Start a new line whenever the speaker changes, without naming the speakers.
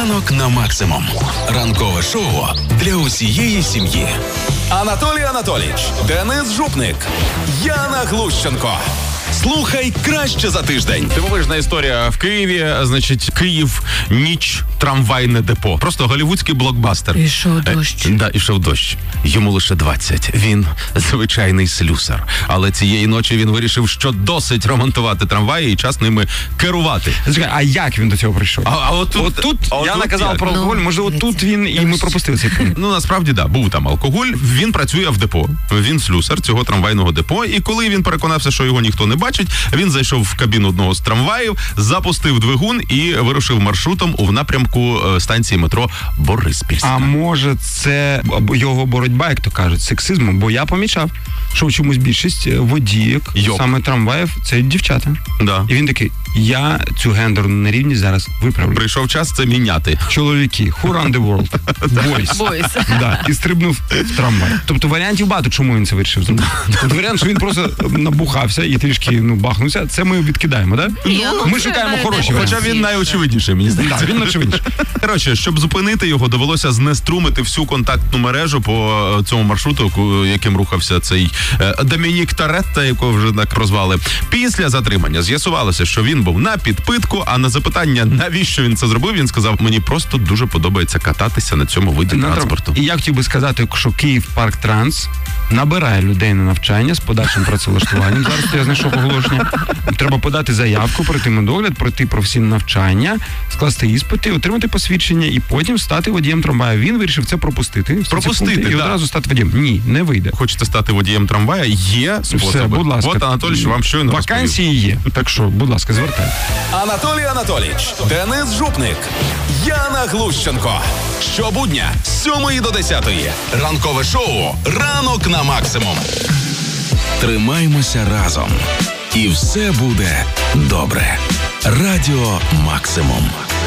Ранок на максимум. Ранкове шоу для усієї сім'ї.
Анатолій Анатолійович, Денис Жупник, Яна Глущенко. Слухай краще за тиждень.
Дивовижна історія в Києві. Значить, Київ, ніч, трамвайне депо. Просто голівудський блокбастер.
Ішов дощ.
Ішов дощ. Йому лише 20. Він звичайний слюсар. Але цієї ночі він вирішив, що досить ремонтувати трамваї і час ними керувати.
А як він до цього прийшов?
Тут
я наказав про алкоголь, можливо, тут він і ми пропустили цей пункт.
Ну, насправді, да, був там алкоголь. Він працює в депо. Він слюсар цього трамвайного депо. І коли він переконався, що його ніхто не бачить, він зайшов в кабіну одного з трамваїв, запустив двигун і вирушив маршрутом у напрямку станції метро Бориспільська.
А може це його боротьба, як то кажуть, з сексизмом? Бо я помічав, що в чомусь більшість водіїк, саме трамваїв, це дівчата.
Да.
І він такий, я цю гендерну нерівність зараз виправлю.
Прийшов час це міняти.
Чоловіки, who run the world? Boys. Да, і стрибнув в трамвай. Тобто варіантів багато, чому він це вирішив зробити. Тобто варіант, що він просто набухався і трішки бахнувся, це ми відкидаємо, так? Да? Ми шукаємо хороші варіанти.
Хоча він найочевидніший, мені здається.
Так, він найочевидніший.
Коротше, щоб зупинити його, довелося знеструмити всю контактну мережу по цьому маршруту, яким рухався цей Домінік Торетто, якого вже так прозвали. Після затримання з'ясувалося, що він був на підпитку, а на запитання, навіщо він це зробив, він сказав, мені просто дуже подобається кататися на цьому виді транспорту.
І я хотів би сказати, що Київ Парктранс набирає людей на навчання з подальшим працевлаштуванням. Зараз я знайшов оголошення. Треба подати заявку, пройти медогляд, пройти професійне навчання, скласти іспити, отримати посвідчення і потім стати водієм трамвая. Він вирішив це пропустити. І одразу стати водієм. Ні, не вийде.
Хочете стати водієм трамвая? Є способи.
Все, будь ласка.
От Анатолій вам щойно розповів.
Вакансії є. Так що, будь ласка, звертайте.
Анатолій Анатолійович, Денис Жупник, Яна Глущенко. Щобудня з 7 до 10. Ранкове шоу «Ранок на максимум».
Тримаймося разом. І все буде добре. Радіо Максимум.